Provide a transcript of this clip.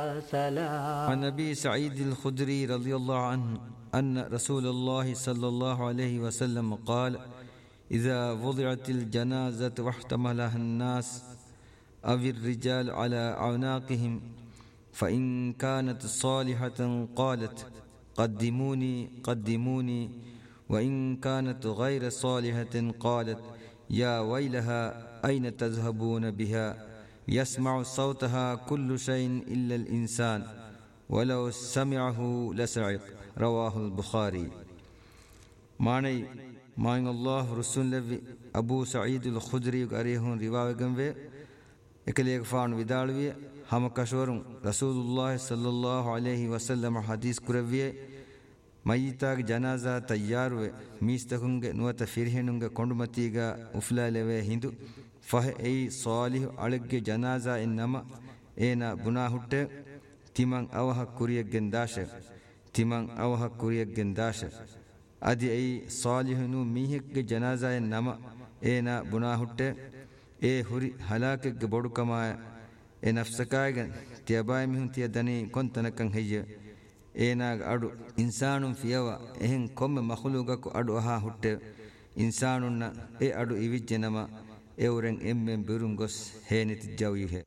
سلام. عن أبي سعيد الخدري رضي الله عنه أن رسول الله صلى الله عليه وسلم قال: إذا وضعت الجنازة واحتملها الناس أو الرجال على أعناقهم فإن كانت صالحة قالت: قدموني قدموني، وإن كانت غير صالحة قالت: يا ويلها أين تذهبون بها؟ يسمع صوتها كل شيء إلا الإنسان ولو سمعه لسعق. رواه البخاري. معني ماين الله رسول لبي أبو سعيد الخدري أريهون رواية به إكليك فان ودالوية هم كشورم رسول الله صلى الله عليه وسلم حديث كروية ميتاك جنازة تياروه ميستكونغ نوات فيرهنونغ كوندمتيغا أفلالوه هندو فه أي صالح علق جنازة إنما إينا بناهوت تيمان أوها كوريك جنداشة تيمان أوها كوريك جنداشة أدي أي صالح نو ميهك جنازة إنما إينا بناهوت إيه هوري هلاكك بودكما إيه نفسكايغن تياباي ميهن تيادني كنتنكن هي ඒනාග අඩු ඉන්සානුන් ෆියව එහෙන් කොම්ම මහලුගකු අඩු අහා හුට්ටේ ඉන්සානුන්න ඒ අඩු ඉවිජ්ජනම එවරෙන් එම්මෙන් බිරුම් ගොස් හේනිති ජවීහෙ